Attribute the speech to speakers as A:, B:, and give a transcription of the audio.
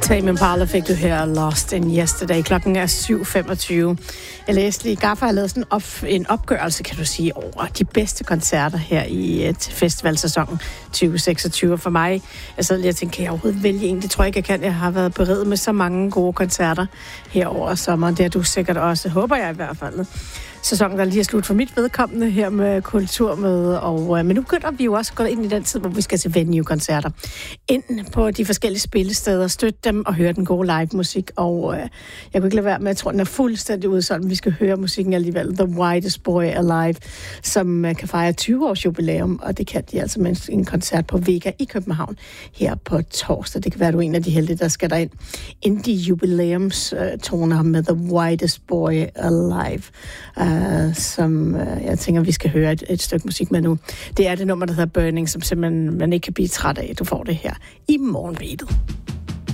A: Tame Impala fik du her, Lost in Yesterday. Klokken er 7.25. Jeg læste lige, Gaffa har lavet sådan en opgørelse, kan du sige, over de bedste koncerter her i festivalsæsonen 2026. For mig, jeg sad lige og tænkte, kan jeg overhovedet vælge en? Det tror jeg ikke, jeg kan. Jeg har været beriget med så mange gode koncerter her over sommeren. Det har du sikkert også, håber jeg i hvert fald. Sæsonen, der lige er slut for mit vedkommende her med kulturmøde. Men nu begynder vi jo også at gå ind i den tid, hvor vi skal til venue-koncerter. Ind på de forskellige spillesteder, støtte dem og høre den gode live-musik. Og jeg kunne ikke lade være med, jeg tror, den er fuldstændig udsolgt. Vi skal høre musikken alligevel. The Whitest Boy Alive, som kan fejre 20-års jubilæum. Og det kan de altså med en koncert på Vega i København her på torsdag. Det kan være, du er en af de heldige, der skal derind. Indie jubilæumstoner med The Whitest Boy Alive. Som jeg tænker, vi skal høre et stykke musik med nu. Det er det nummer, der hedder Burning, som simpelthen man ikke kan blive træt af. Du får det her i morgenbedet.